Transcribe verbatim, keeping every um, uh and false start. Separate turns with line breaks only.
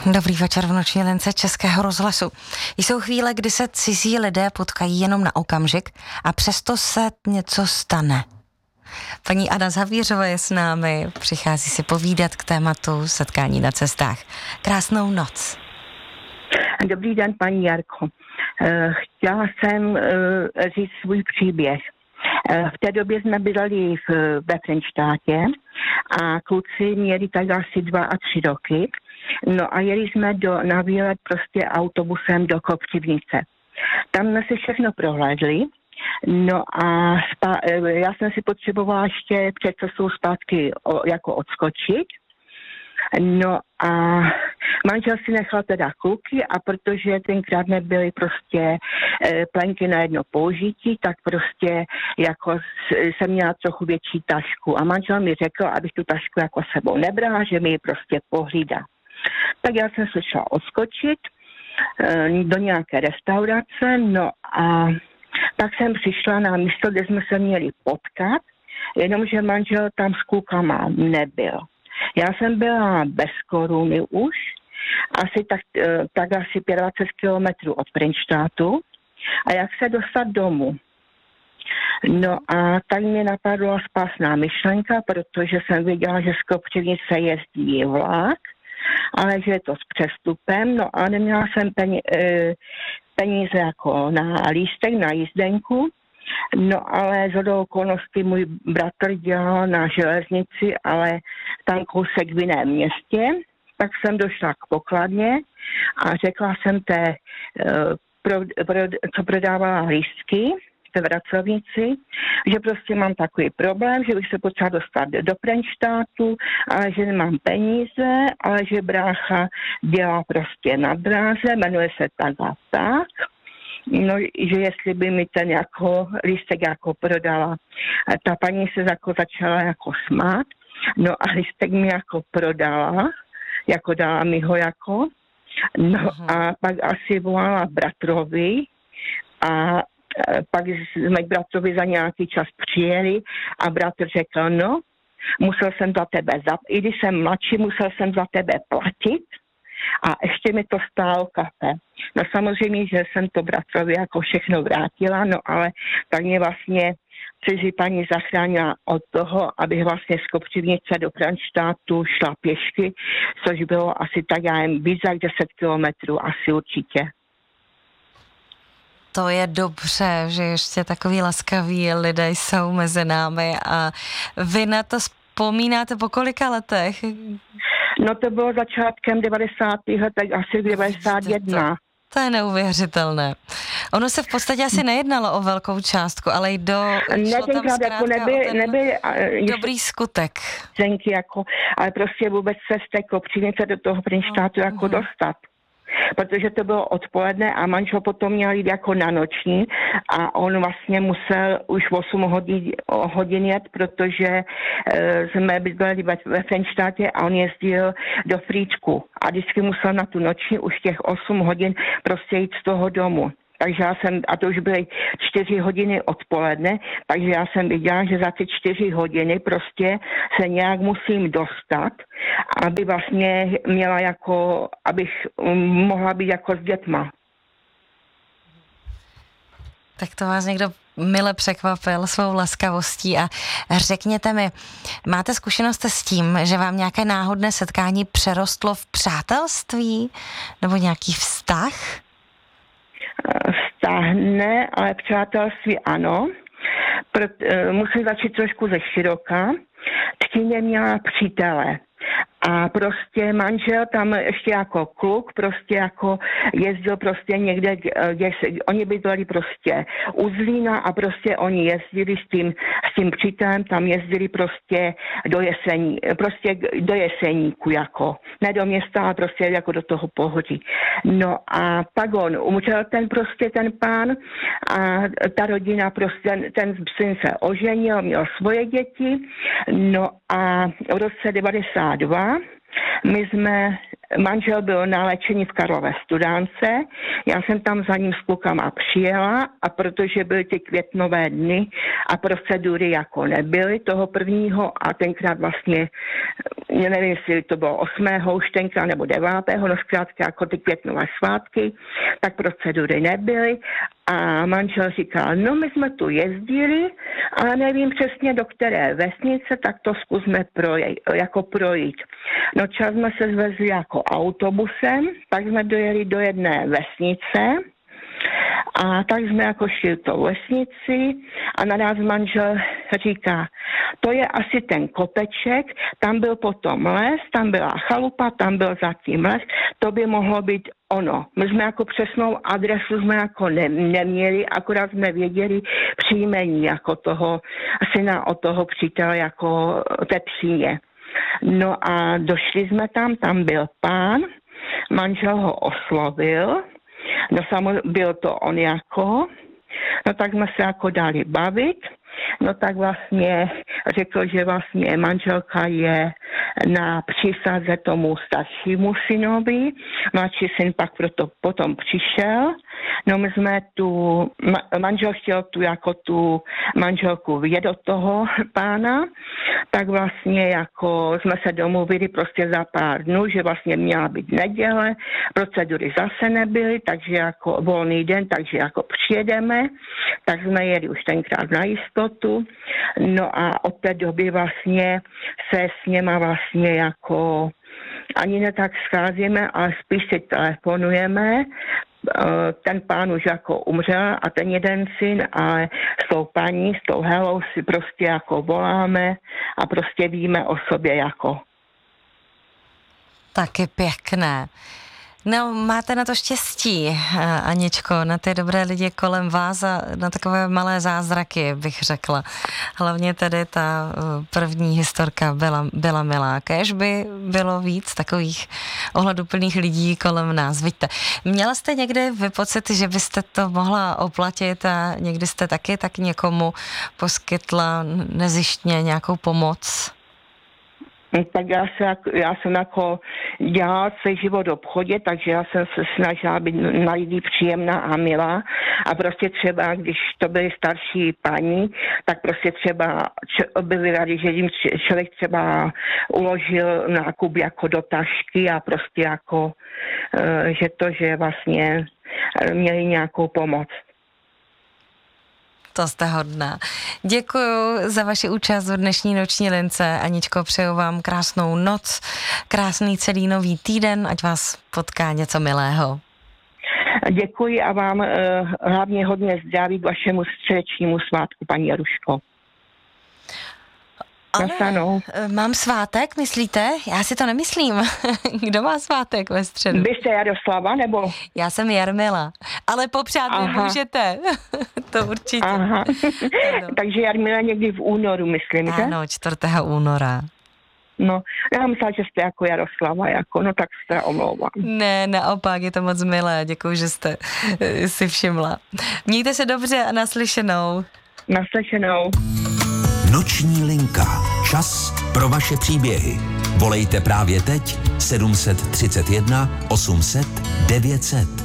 Dobrý večer v noční lince Českého rozhlasu. Jsou chvíle, kdy se cizí lidé potkají jenom na okamžik a přesto se něco stane. Paní Anna Zavířová je s námi, přichází si povídat k tématu setkání na cestách. Krásnou noc.
Dobrý den, paní Jarko. Chtěla jsem říct svůj příběh. V té době jsme bydleli ve Frenštátě a kluci měli tak asi dva a tři roky. No a jeli jsme do, na výlet prostě autobusem do Kopřivnice. Tam jsme si všechno prohlédli. No a spa, já jsem si potřebovala ještě před cestou zpátky o, jako odskočit. No a manžel si nechal teda kluky a protože tenkrát nebyly prostě e, plenky na jedno použití, tak prostě jako jsem měla trochu větší tašku a manžel mi řekl, abych tu tašku jako sebou nebrala, že mi ji prostě pohlídá. Tak já jsem se šla odskočit e, do nějaké restaurace, no a tak jsem přišla na místo, kde jsme se měli potkat, jenomže manžel tam s klukama nebyl. Já jsem byla bez koruny už, asi tak, tak asi dvacet pět kilometrů od Frenštátu. A jak se dostat domů? No a tak mě napadla spásná myšlenka, protože jsem věděla, že z Kopřivnice jezdí vlak, ale že je to s přestupem, no a neměla jsem peníze jako na lístek, na jízdenku. No ale shodou okolností můj bratr dělal na železnici, ale tam kousek v jiném městě, tak jsem došla k pokladně a řekla jsem té, pro, pro, co prodávala lístky ve vracovnici, že prostě mám takový problém, že bych se potřeba dostat do Frenštátu, ale že nemám peníze, ale že brácha dělá prostě na dráze, jmenuje se tak a tak. No, že jestli by mi ten jako lístek jako prodala. Ta paní se jako začala jako smát, no a lístek mi jako prodala, jako dala mi ho jako, no uh-huh. A pak asi volala bratrovi a pak jsme k bratrovi za nějaký čas přijeli a bratr řekl, no, musel jsem za tebe, za, i když jsem mladší, musel jsem za tebe platit, a ještě mi to stálo kafe. No samozřejmě, že jsem to bratrovi jako všechno vrátila, no ale tak mě vlastně cizí paní zachránila od toho, abych vlastně z Kopřivnice do Frenštátu šla pěšky, což bylo asi tak, já jen víc jak deset kilometrů, asi určitě.
To je dobře, že ještě takový laskaví lidé jsou mezi námi a vy na to vzpomínáte po kolika letech?
No to bylo začátkem devadesátých let, tak asi devadesát jedna.
To, to je neuvěřitelné. Ono se v podstatě asi nejednalo o velkou částku, ale i do...
Ne, tenkrát jako neby, neby,
dobrý skutek.
Zenky jako, ale prostě vůbec se z té Kopřivnice do toho Frenštátu no, jako uh-huh. dostat. Protože to bylo odpoledne a manžel potom měl jít jako na noční a on vlastně musel už osm hodin, hodin jet, protože e, jsme byli ve, ve Frenštátě a on jezdil do Frýčku a vždycky musel na tu noční už těch osm hodin prostě jít z toho domu. Takže já jsem, a to už byly čtyři hodiny odpoledne, takže já jsem viděla, že za ty čtyři hodiny prostě se nějak musím dostat, aby vlastně měla jako, abych mohla být jako s dětma.
Tak to vás někdo mile překvapil svou laskavostí a řekněte mi, máte zkušenost s tím, že vám nějaké náhodné setkání přerostlo v přátelství nebo nějaký vztah?
Vztah ne, ale přátelství ano. Proto, musím začít trošku ze široka. Tchýně měla přítele. A prostě manžel tam ještě jako kluk prostě jako jezdil prostě někde, kde se, oni bydleli prostě u Zlína a prostě oni jezdili s tím, s tím přítelem, tam jezdili prostě do jesení, prostě do Jeseníku jako, ne do města, ale prostě jako do toho pohodí. No a pak on umřel ten prostě ten pán a ta rodina prostě, ten, ten syn se oženil, měl svoje děti, no a v roce devadesát dva My jsme, manžel byl na léčení v Karlové Studánce, já jsem tam za ním s klukama přijela a protože byly ty květnové dny a procedury jako nebyly toho prvního a tenkrát vlastně, já nevím, jestli to bylo osmého už tenkrát nebo devátého, no zkrátka jako ty květnové svátky, tak procedury nebyly a manžel říkal, no my jsme tu jezdili, ale nevím přesně do které vesnice, tak to zkusme projít, jako projít. No čas jsme se zvezli jako autobusem, tak jsme dojeli do jedné vesnice a tak jsme jako šli tou vesnici a na nás manžel říká, to je asi ten kopeček, tam byl potom les, tam byla chalupa, tam byl zatím les, to by mohlo být ono. My jsme jako přesnou adresu jsme jako ne, neměli, akorát jsme věděli příjmení jako toho syna od toho přítele jako té tříně. No a došli jsme tam, tam byl pán, manžel ho oslovil, no samozřejmě byl to on jako, no tak jsme se jako dali bavit, no tak vlastně řekl, že vlastně manželka je na přísaze tomu staršímu synovi, mladší syn pak proto potom přišel, no my jsme tu, manžel chtěl tu jako tu manželku vidět od toho pána, tak vlastně jako jsme se domluvili prostě za pár dnů, že vlastně měla být neděle, procedury zase nebyly, takže jako volný den, takže jako přijedeme, tak jsme jeli už tenkrát na jistotu, no a od té doby vlastně se s něma vlastně jako ani ne tak scházíme, ale spíš si telefonujeme. Ten pán už jako umřel a ten jeden syn, ale s tou paní, s tou Helou si prostě jako voláme a prostě víme o sobě jako.
Taky pěkné. No, máte na to štěstí, Aničko, na ty dobré lidi kolem vás a na takové malé zázraky, bych řekla. Hlavně tady ta první historka byla, byla milá. Kéž by bylo víc takových ohleduplných lidí kolem nás. Vidíte, měla jste někdy vy pocit, že byste to mohla oplatit a někdy jste taky tak někomu poskytla nezištně nějakou pomoc?
Tak já, se, já jsem jako dělala celý život v obchodě, takže já jsem se snažila být na lidi příjemná a milá a prostě třeba, když to byly starší paní, tak prostě třeba byli rádi, že jim člověk třeba uložil nákup jako do tašky a prostě jako, že to, že vlastně měli nějakou pomoc.
To jste hodná. Děkuju za vaši účast v dnešní noční lince. Aničko, přeju vám krásnou noc, krásný celý nový týden, ať vás potká něco milého.
Děkuji a vám uh, hlavně hodně zdraví k vašemu středečnímu svátku, paní Jaruško.
Ano, mám svátek, myslíte? Já si to nemyslím. Kdo má svátek ve středu?
Vy jste Jaroslava, nebo?
Já jsem Jarmila, ale popřát mi můžete. To určitě.
Aha. Takže Jarmila někdy v únoru, myslím, že?
Ano, čtvrtého února.
No, já myslela, že jste jako Jaroslava, jako, no tak se omlouvám.
Ne, naopak, je to moc milé, děkuji, že jste si všimla. Mějte se dobře a naslyšenou.
Naslyšenou.
Noční linka. Čas pro vaše příběhy. Volejte právě teď sedm set třicet jedna osm set devět set.